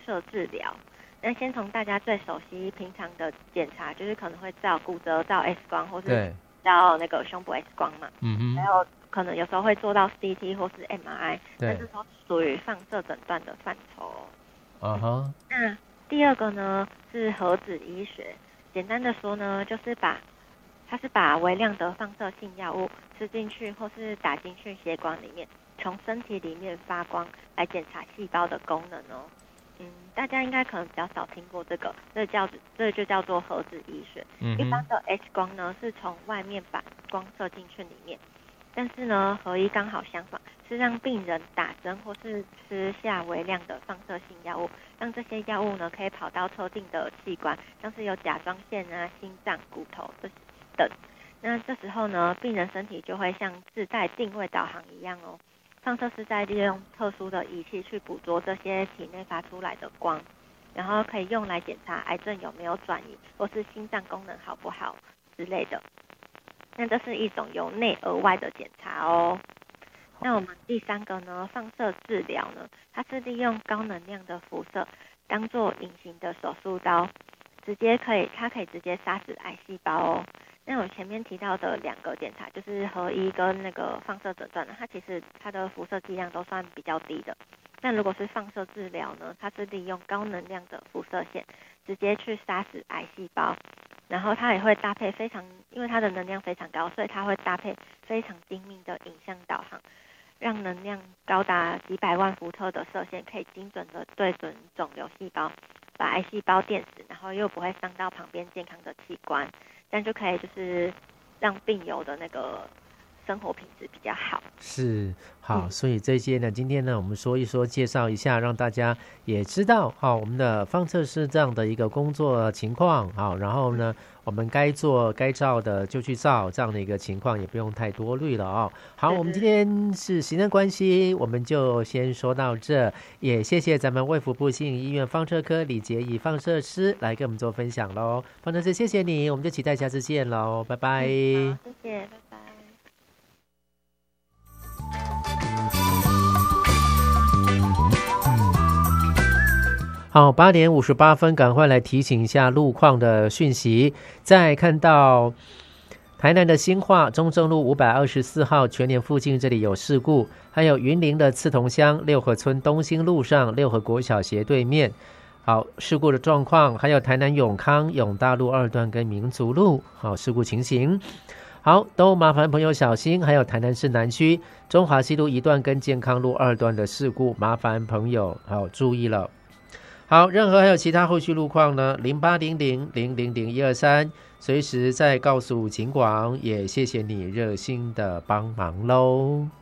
射治疗。那先从大家最熟悉平常的检查，就是可能会照骨折、照 X 光，或是照那个胸部 X 光嘛。还有可能有时候会做到 CT 或是 MRI， 但是都属于放射诊断的范畴。那第二个呢是核子医学，简单的说呢，就是它是把微量的放射性药物吃进去或是打进去血管里面，从身体里面发光来检查细胞的功能哦。大家应该可能比较少听过这个，这就叫做核子医学。一般的 X 光呢是从外面把光射进去里面，但是呢核医刚好相反，是让病人打针或是吃下微量的放射性药物，让这些药物呢可以跑到特定的器官，像是有甲状腺啊、心脏、骨头等。那这时候呢，病人身体就会像自带定位导航一样哦。放射是在利用特殊的仪器去捕捉这些体内发出来的光，然后可以用来检查癌症有没有转移，或是心脏功能好不好之类的。那这是一种由内而外的检查哦。那我们第三个呢，放射治疗呢，它是利用高能量的辐射当做隐形的手术刀，它可以直接杀死癌细胞哦。那我前面提到的两个检查，就是核医跟那个放射诊断，它其实它的辐射剂量都算比较低的。那如果是放射治疗呢，它是利用高能量的辐射线直接去杀死癌细胞，然后它也会搭配因为它的能量非常高，所以它会搭配非常精密的影像导航，让能量高达几百万伏特的射线可以精准的对准肿瘤细胞，把癌细胞电死，然后又不会伤到旁边健康的器官，这样就可以就是让病友的那个生活品质比较好。 是，好，所以这些呢，今天呢，我们说一说，介绍一下，让大家也知道，好，我们的放射是这样的一个工作情况，好，然后呢，我们该做该照的就去照，这样的一个情况也不用太多虑了哦。好，我们今天是时间关系，我们就先说到这，也谢谢咱们卫福部信义医院放射科李杰仪放射师来跟我们做分享喽。放射师，谢谢你，我们就期待下次见喽，拜拜。 好，谢谢，拜拜。 好，8点58分，赶快来提醒一下路况的讯息。再看到台南的新化中正路524号全年附近这里有事故，还有云林的刺桐乡六合村东兴路上六合国小斜对面。好，事故的状况，还有台南永康永大路2段跟民族路，好，事故情形。好，都麻烦朋友小心，还有台南市南区中华西路1段跟健康路2段的事故，麻烦朋友好注意了。好，任何还有其他后续路况呢？0800000123，随时再告诉警广，也谢谢你热心的帮忙喽。